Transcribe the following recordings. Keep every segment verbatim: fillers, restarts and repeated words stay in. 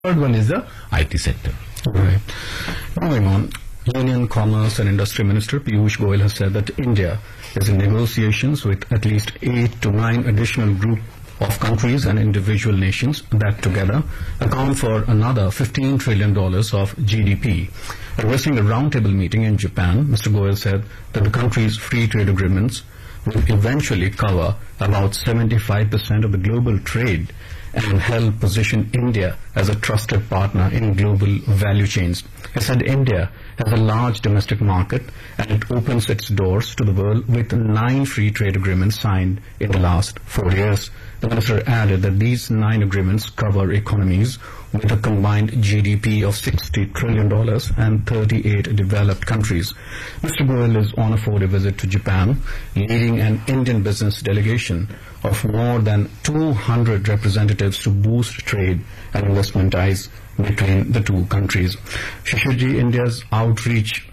Third one is the I T sector. Right. Moving on, Union Commerce and Industry Minister Piyush Goyal has said that India is in negotiations with at least eight to nine additional group of countries and individual nations that together account for another fifteen trillion dollars of G D P. Addressing a roundtable meeting in Japan, Mister Goyal said that the country's free trade agreements will eventually cover about seventy-five percent of the global trade and help position India as a trusted partner in global value chains. He said India has a large domestic market and it opens its doors to the world with nine free trade agreements signed in the last four years. The minister added that these nine agreements cover economies with a combined G D P of sixty trillion dollars and thirty-eight developed countries. Mister Goyal is on a four-day visit to Japan, leading an Indian business delegation of more than two hundred representatives to boost trade and investment ties between the two countries. Shishirji, India's outreach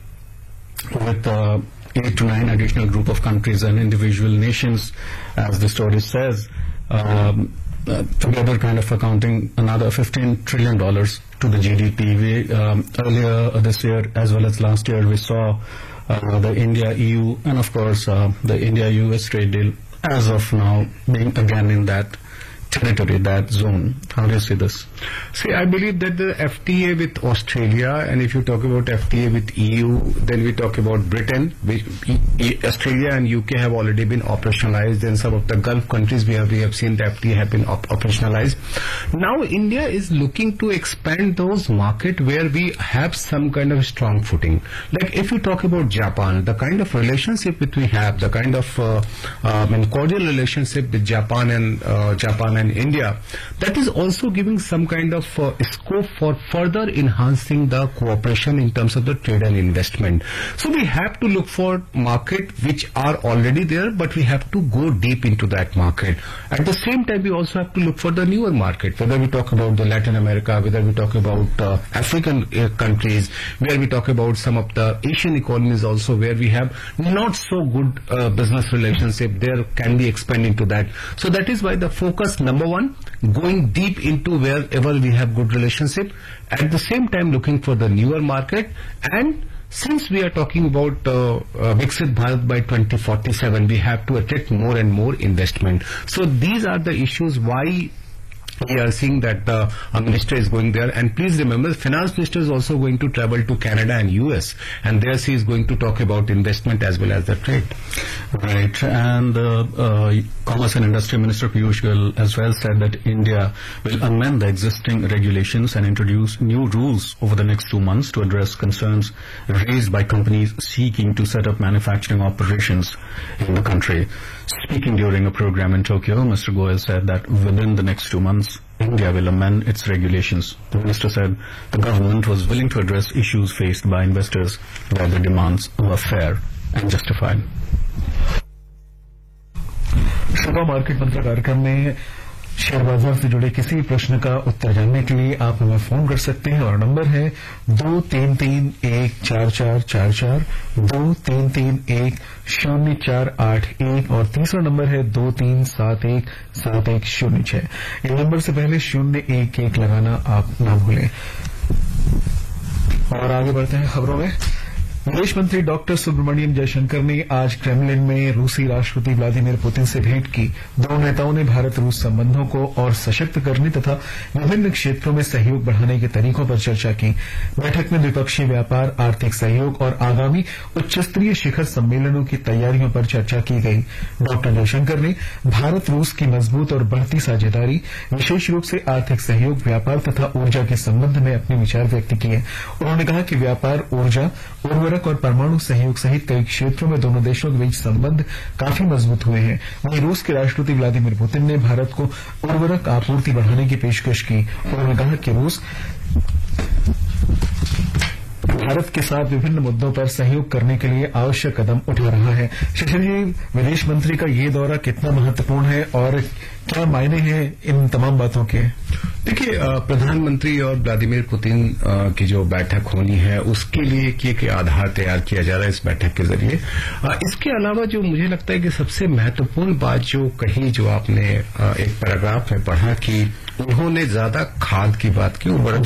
with uh, eight to nine additional group of countries and individual nations, as the story says, um, uh, together kind of accounting another fifteen trillion dollars to the G D P. We, um, earlier this year as well as last year we saw uh, the India-E U and of course uh, the India-U S trade deal as of now being again in that territory, that zone. How do you see this? See, I believe that the F T A with Australia, and if you talk about F T A with E U, then we talk about Britain, which e e Australia and U K have already been operationalized, and some of the Gulf countries we have, we have seen the F T A have been op operationalized. Now India is looking to expand those markets where we have some kind of strong footing. Like if you talk about Japan, the kind of relationship that we have, the kind of uh, um, and cordial relationship with Japan and uh, Japan and India, that is also giving some kind of uh, scope for further enhancing the cooperation in terms of the trade and investment. So we have to look for market which are already there, but we have to go deep into that market. At the same time, we also have to look for the newer market, whether we talk about the Latin America, whether we talk about uh, African uh, countries, where we talk about some of the Asian economies also, where we have not so good uh, business relationship. There can be expanding to that. So that is why the focus, number one, going deep into wherever we have good relationship, at the same time looking for the newer market. And since we are talking about uh, uh, Viksit Bharat by twenty forty-seven, we have to attract more and more investment. So these are the issues why we are seeing that the uh, minister is going there. And please remember, the finance minister is also going to travel to Canada and U S, and there she is going to talk about investment as well as the trade. Right. And uh, uh, Commerce and Industry Minister Piyush Goyal as well said that India will amend the existing regulations and introduce new rules over the next two months to address concerns raised by companies seeking to set up manufacturing operations in the country. Speaking during a program in Tokyo, Mister Goyal said that within the next two months, India will amend its regulations. The minister said the government was willing to address issues faced by investors where the demands were fair and justified. सुबह market मंत्र कार्यक्रम में share बाजार से जुड़े किसी भी प्रश्न का उत्तर जानने के लिए आप हमें फोन कर सकते हैं और नंबर है दो तीन तीन एक चार चार चार चार, दो तीन तीन एक शून्य चार आठ एक और तीसरा नंबर है दो तीन सात एक सात एक शून्य छह। इन नंबर से पहले शून्य एक एक लगाना आप ना भूलें। और आगे बढ़ते हैं खबरों में। विदेश मंत्री डॉक्टर सुब्रमण्यम जयशंकर ने आज क्रेमलिन में रूसी राष्ट्रपति व्लादिमीर पुतिन से भेंट की। दोनों नेताओं ने भारत रूस संबंधों को और सशक्त करने तथा विभिन्न क्षेत्रों में सहयोग बढ़ाने के तरीकों पर चर्चा की। बैठक में द्विपक्षीय व्यापार, आर्थिक सहयोग और आगामी उच्चस्तरीय शिखर सम्मेलनों की तैयारियों पर चर्चा की गई। डॉक्टर जयशंकर ने भारत रूस की मजबूत और बढ़ती साझेदारी, विशेष रूप से आर्थिक सहयोग, व्यापार तथा ऊर्जा के संबंध में अपने विचार व्यक्त किए। उन्होंने कहा कि व्यापार, ऊर्जा, उर्वरक और परमाणु सहयोग सहित कई क्षेत्रों में दोनों देशों के बीच संबंध काफी मजबूत हुए हैं। वहीं रूस के राष्ट्रपति व्लादिमीर पुतिन ने भारत को उर्वरक आपूर्ति बढ़ाने की पेशकश की। उन्होंने कहा कि रूस भारत के साथ विभिन्न मुद्दों पर सहयोग करने के लिए आवश्यक कदम उठा रहा है। शिशिर जी, विदेश मंत्री का ये दौरा कितना महत्वपूर्ण है और क्या मायने हैं इन तमाम बातों के? देखिए, प्रधानमंत्री और व्लादिमीर पुतिन की जो बैठक होनी है उसके लिए एक, एक आधार तैयार किया जा रहा है इस बैठक के जरिए। इसके अलावा जो मुझे लगता है कि सबसे महत्वपूर्ण बात जो कही, जो आपने एक पैराग्राफ में पढ़ा कि उन्होंने ज्यादा खाद की बात की और बड़ा